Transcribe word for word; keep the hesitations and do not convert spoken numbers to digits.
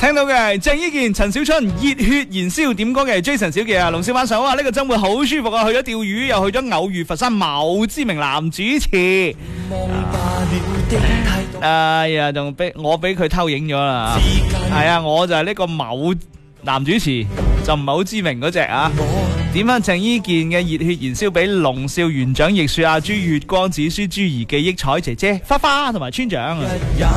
聽到嘅鄭伊健、陳小春熱血燃燒，點歌嘅 Jason 小傑啊，龍少晚上好啊！呢個周末好舒服啊，去咗釣魚，又去咗偶遇佛山某知名男主持。哎呀，仲俾我俾佢偷影咗啦。係啊，我就係呢個某男主持，就唔係好知名嗰隻啊。點樣鄭伊健嘅熱血燃燒俾龍少、園長、逆雪、阿朱、月光、紫書、朱兒記憶、彩姐姐、花花同埋村長。